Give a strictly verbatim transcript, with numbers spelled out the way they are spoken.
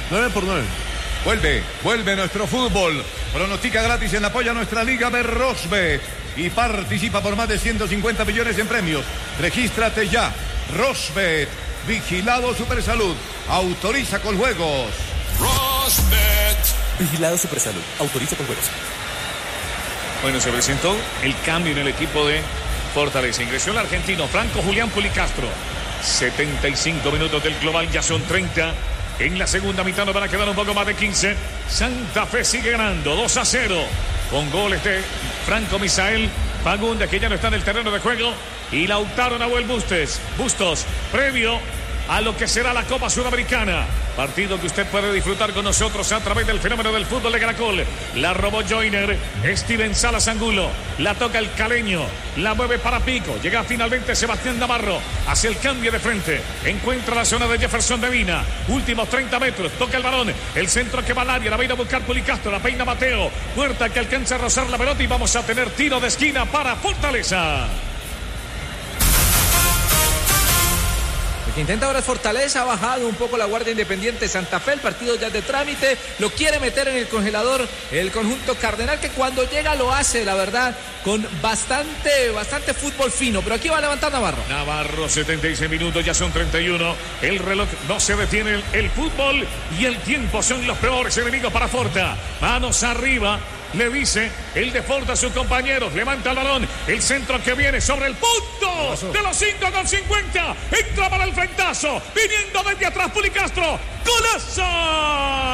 nueve por nueve. Vuelve, vuelve nuestro fútbol. Pronostica gratis en apoyo a nuestra Liga de Rosbet y participa por más de ciento cincuenta millones en premios. Regístrate ya. Rosbet, vigilado Supersalud. Autoriza con juegos. Rosbet. Vigilado Supersalud. Autoriza con juegos. Bueno, se presentó el cambio en el equipo de Fortaleza. Ingresó el argentino Franco Julián Policastro. setenta y cinco minutos del global, ya son treinta. En la segunda mitad nos van a quedar un poco más de quince. Santa Fe sigue ganando dos a cero. Con goles de Franco Misael Fagundes, que ya no está en el terreno de juego. Y Lautaro Nahuel Bustos. Bustos, previo a lo que será la Copa Sudamericana. Partido que usted puede disfrutar con nosotros a través del fenómeno del fútbol de Caracol. La robó Joyner, Steven Salas Angulo. La toca el caleño, la mueve para Pico. Llega finalmente Sebastián Navarro. Hace el cambio de frente. Encuentra la zona de Jefferson de Vina. Últimos treinta metros. Toca el balón. El centro que va al área. La va a ir a buscar Policastro. La peina Mateo. Puerta que alcanza a rozar la pelota. Y vamos a tener tiro de esquina para Fortaleza. Que intenta ahora es Fortaleza, ha bajado un poco la guardia Independiente Santa Fe, el partido ya es de trámite, lo quiere meter en el congelador el conjunto cardenal, que cuando llega lo hace, la verdad, con bastante, bastante fútbol fino, pero aquí va a levantar Navarro. Navarro, setenta y seis minutos, ya son treinta y uno, el reloj no se detiene, el, el fútbol y el tiempo son los peores enemigos para Forta. Manos arriba. Le dice el de Forta a sus compañeros. Levanta el balón. El centro que viene sobre el punto de los cinco con cincuenta. Entra para el frentazo. Viniendo desde atrás Policastro. ¡Golazo!